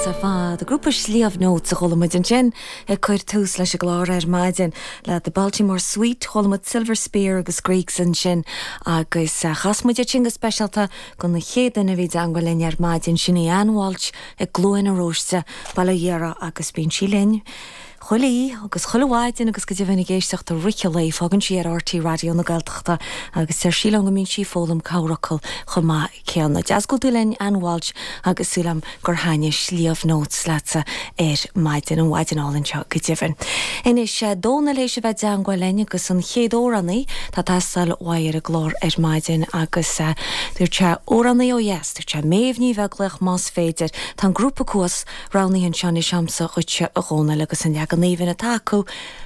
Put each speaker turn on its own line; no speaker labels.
sa fa the grúpa slíomh nót sa cholamid an sin chuir tús leis a glár maidin le the Baltimore Suite cholamid Silver Spear agus Greeks an sin agus chasmuid chinga specialta gon na chédan a bhí angolin maidin sinna anháilt glóin a róiste balla dhéara agus bín sílinn Chulaí agus chulaháidin agus go dtíhanna géisteach a rice lei fágann si RT radio na Gaeltachta agus sílan go mín si fólam cáracail chumá ceanna. Deas go dúlainn anháilt agus súlam gur haine slíomh nót slása maidin an waidinálinn seo go dtíhann. Inis dóna lééis se bheith deangáilin agus an chéad órannaí tá tastal wair a glór maidin agus dúirte órannaí ó yes, dúirte méhní bheith más féidir tá grúpa cuas ránaí an seanna seamsa chuite a gcóna agus an negan néhann a taú